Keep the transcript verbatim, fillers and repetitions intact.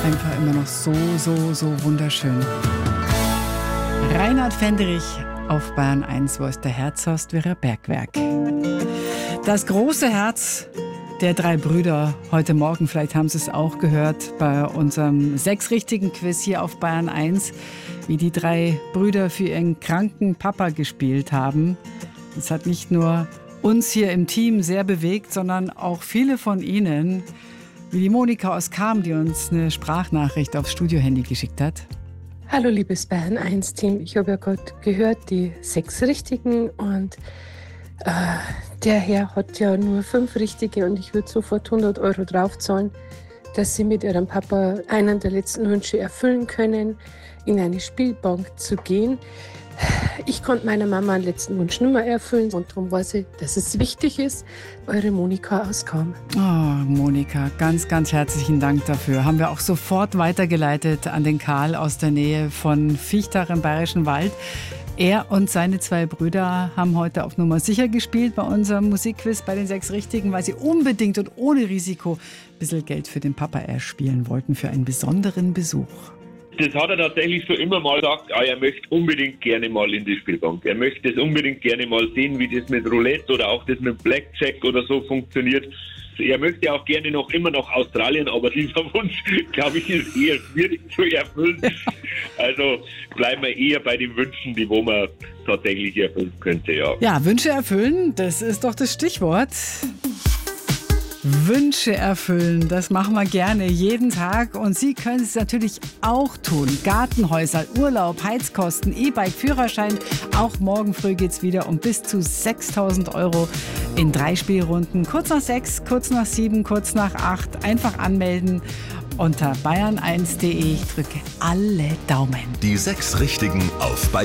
einfach immer noch so, so, so wunderschön. Reinhard Fendrich auf Bayern eins, wo ist der Herzhorst wäre Bergwerk. Das große Herz der drei Brüder heute Morgen, vielleicht haben Sie es auch gehört, bei unserem sechsrichtigen Quiz hier auf Bayern eins, wie die drei Brüder für ihren kranken Papa gespielt haben. Das hat nicht nur uns hier im Team sehr bewegt, sondern auch viele von Ihnen, wie die Monika aus Cham, die uns eine Sprachnachricht aufs Studiohandy geschickt hat. Hallo liebes Bayern eins Team, ich habe ja gerade gehört, die sechs Richtigen und äh, der Herr hat ja nur fünf Richtige und ich würde sofort hundert Euro draufzahlen, dass Sie mit Ihrem Papa einen der letzten Wünsche erfüllen können, in eine Spielbank zu gehen. Ich konnte meiner Mama einen letzten Wunsch nicht mehr erfüllen und darum weiß ich, dass es wichtig ist. Eure Monika aus Cham. Oh, Monika, ganz, ganz herzlichen Dank dafür. Haben wir auch sofort weitergeleitet an den Karl aus der Nähe von Viechtach im Bayerischen Wald. Er und seine zwei Brüder haben heute auf Nummer sicher gespielt bei unserem Musikquiz bei den sechs Richtigen, weil sie unbedingt und ohne Risiko ein bisschen Geld für den Papa erspielen wollten für einen besonderen Besuch. Das hat er tatsächlich so immer mal gesagt, ah, er möchte unbedingt gerne mal in die Spielbank. Er möchte das unbedingt gerne mal sehen, wie das mit Roulette oder auch das mit Blackjack oder so funktioniert. Er möchte auch gerne noch immer nach Australien, aber dieser Wunsch, glaube ich, ist eher schwierig zu erfüllen. Also bleiben wir eher bei den Wünschen, die wo man tatsächlich erfüllen könnte, ja. Ja, Wünsche erfüllen, das ist doch das Stichwort. Wünsche erfüllen, das machen wir gerne jeden Tag und Sie können es natürlich auch tun. Gartenhäuser, Urlaub, Heizkosten, E-Bike, Führerschein. Auch morgen früh geht's wieder um bis zu sechstausend Euro in drei Spielrunden. Kurz nach sechs, kurz nach sieben, kurz nach acht. Einfach anmelden unter bayern eins punkt de. Ich drücke alle Daumen. Die sechs Richtigen auf Bayern.